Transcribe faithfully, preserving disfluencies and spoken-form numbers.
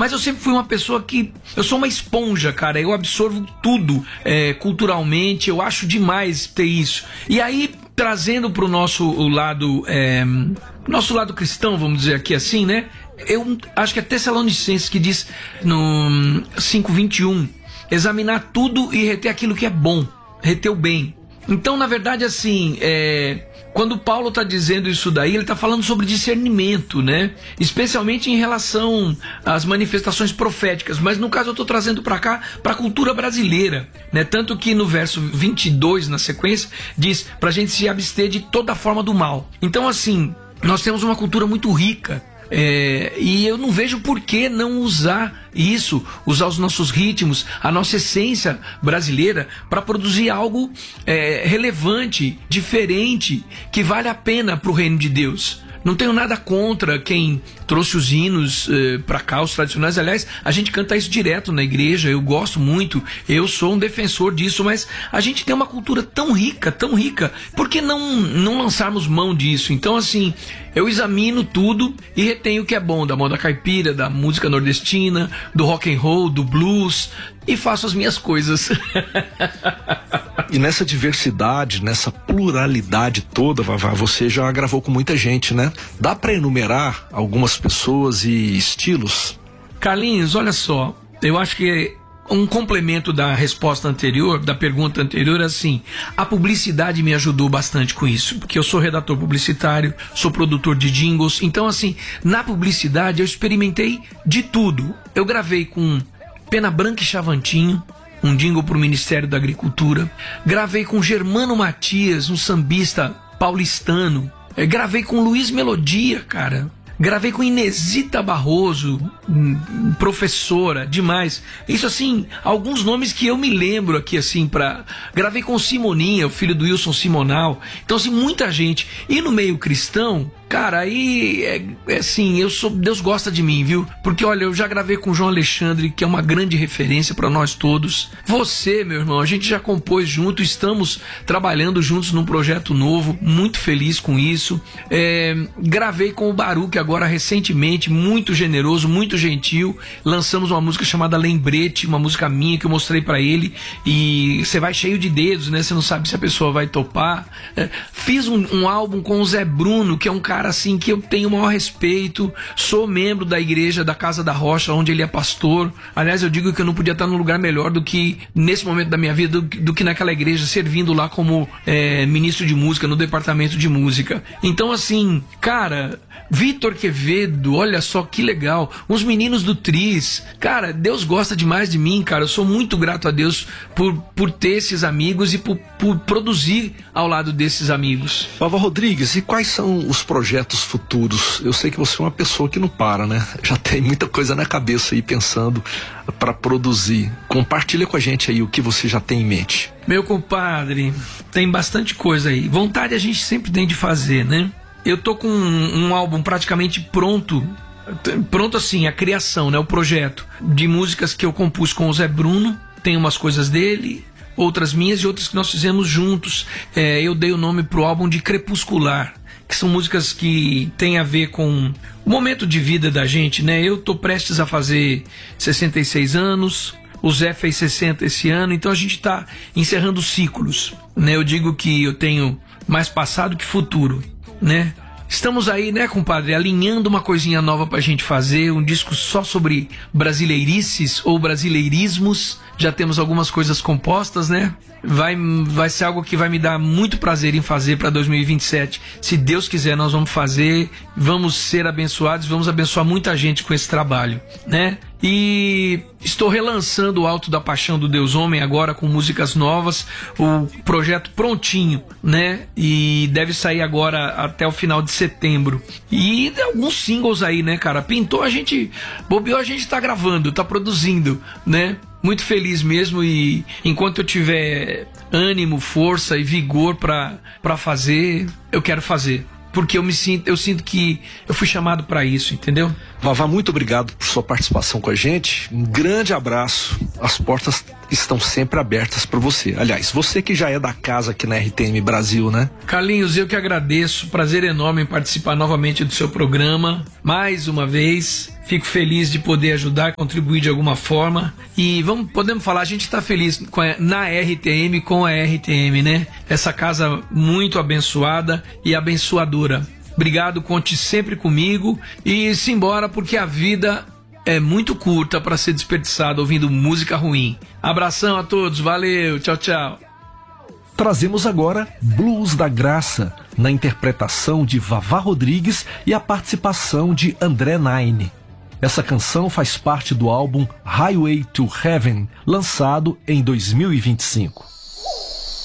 mas eu sempre fui uma pessoa que, eu sou uma esponja, cara, eu absorvo tudo é, culturalmente, eu acho demais ter isso. E aí, trazendo pro nosso o lado, é, nosso lado cristão, vamos dizer aqui assim, né? Eu acho que é Tessalonicenses que diz no cinco, vinte e um, examinar tudo e reter aquilo que é bom, reter o bem. Então, na verdade, assim, é, quando Paulo está dizendo isso daí, ele está falando sobre discernimento, né? Especialmente em relação às manifestações proféticas. Mas no caso eu estou trazendo para cá, para a cultura brasileira, né? Tanto que no verso vinte e dois, na sequência, diz para a gente se abster de toda forma do mal. Então, assim, nós temos uma cultura muito rica. É, e eu não vejo por que não usar isso, usar os nossos ritmos, a nossa essência brasileira para produzir algo é, relevante, diferente, que vale a pena para o reino de Deus. Não tenho nada contra quem trouxe os hinos eh, para cá, os tradicionais. Aliás, a gente canta isso direto na igreja, eu gosto muito, eu sou um defensor disso, mas a gente tem uma cultura tão rica, tão rica, por que não, não lançarmos mão disso? Então, assim, eu examino tudo e retenho o que é bom da moda caipira, da música nordestina, do rock and roll, do blues, e faço as minhas coisas. E nessa diversidade, nessa pluralidade toda, Vavá, você já gravou com muita gente, né? Dá para enumerar algumas pessoas e estilos? Carlinhos, olha só, eu acho que um complemento da resposta anterior, da pergunta anterior, é assim, a publicidade me ajudou bastante com isso, porque eu sou redator publicitário, sou produtor de jingles, então assim, na publicidade eu experimentei de tudo. Eu gravei com Pena Branca e Chavantinho, um jingle para o Ministério da Agricultura. Gravei com Germano Matias, um sambista paulistano. Eu gravei com Luiz Melodia, cara. Gravei com Inesita Barroso, professora, demais. Isso assim, alguns nomes que eu me lembro aqui assim para. Gravei com Simoninha, o filho do Wilson Simonal. Então assim, muita gente. E no meio cristão, cara, aí é, é assim, eu sou, Deus gosta de mim, viu? Porque olha, eu já gravei com o João Alexandre, que é uma grande referência para nós todos. Você, meu irmão, a gente já compôs junto, estamos trabalhando juntos num projeto novo, muito feliz com isso. É, gravei com o Baruque agora recentemente, muito generoso, muito gentil. Lançamos uma música chamada Lembrete, uma música minha que eu mostrei para ele, e você vai cheio de dedos, né? Você não sabe se a pessoa vai topar. É, fiz um, um álbum com o Zé Bruno, que é um cara cara assim que eu tenho o maior respeito, sou membro da igreja da Casa da Rocha, onde ele é pastor. Aliás, eu digo que eu não podia estar num lugar melhor do que nesse momento da minha vida, do, do que naquela igreja, servindo lá como é, ministro de música, no departamento de música. Então assim, cara, Vitor Quevedo, olha só que legal, uns meninos do Tris, cara, Deus gosta demais de mim, cara, eu sou muito grato a Deus por, por ter esses amigos e por, por produzir ao lado desses amigos. Vavá Rodrigues, e quais são os projetos projetos futuros? Eu sei que você é uma pessoa que não para, né? Já tem muita coisa na cabeça aí pensando para produzir. Compartilha com a gente aí o que você já tem em mente. Meu compadre, tem bastante coisa aí. Vontade a gente sempre tem de fazer, né? Eu tô com um, um álbum praticamente pronto, pronto assim, a criação, né? O projeto de músicas que eu compus com o Zé Bruno. Tem umas coisas dele, outras minhas e outras que nós fizemos juntos. É, eu dei o nome pro álbum de Crepuscular, que são músicas que tem a ver com o momento de vida da gente, né? Eu tô prestes a fazer sessenta e seis anos, o Zé fez sessenta esse ano, então a gente tá encerrando ciclos, né? Eu digo que eu tenho mais passado que futuro, né? Estamos aí, né, compadre, alinhando uma coisinha nova pra gente fazer, um disco só sobre brasileirices ou brasileirismos. Já temos algumas coisas compostas, né? Vai, vai ser algo que vai me dar muito prazer em fazer para dois mil e vinte e sete. Se Deus quiser, nós vamos fazer, vamos ser abençoados, vamos abençoar muita gente com esse trabalho, né? E estou relançando o Alto da Paixão do Deus Homem agora com músicas novas, o projeto prontinho, né? E deve sair agora até o final de setembro. E alguns singles aí, né, cara? Pintou, a gente, bobeou, a gente tá gravando, tá produzindo, né? Muito feliz mesmo, e enquanto eu tiver ânimo, força e vigor pra, pra fazer, eu quero fazer. Porque eu me sinto, eu sinto que eu fui chamado para isso, entendeu? Vavá, muito obrigado por sua participação com a gente. Um grande abraço. As portas estão sempre abertas para você. Aliás, você que já é da casa aqui na R T M Brasil, né? Carlinhos, eu que agradeço. Prazer enorme em participar novamente do seu programa. Mais uma vez. Fico feliz de poder ajudar, contribuir de alguma forma. E vamos, podemos falar, a gente está feliz com a, na R T M, com a R T M, né? Essa casa muito abençoada e abençoadora. Obrigado, conte sempre comigo e simbora, porque a vida é muito curta para ser desperdiçada ouvindo música ruim. Abração a todos, valeu, tchau, tchau. Trazemos agora Blues da Graça, na interpretação de Vavá Rodrigues e a participação de André Nine. Essa canção faz parte do álbum Highway to Heaven, lançado em dois mil e vinte e cinco.